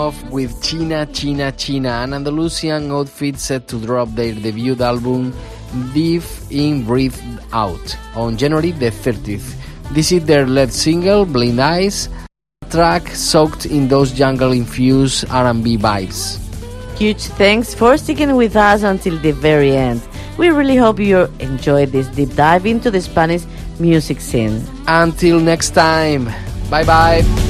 Off with China, China, China, an Andalusian outfit set to drop their debut album Deep In Breathe Out on January the 30th. This is their lead single, Blind Eyes, a track soaked in those jungle-infused R&B vibes. Huge thanks for sticking with us until the very end. We really hope you enjoyed this deep dive into the Spanish music scene. Until next time, bye-bye.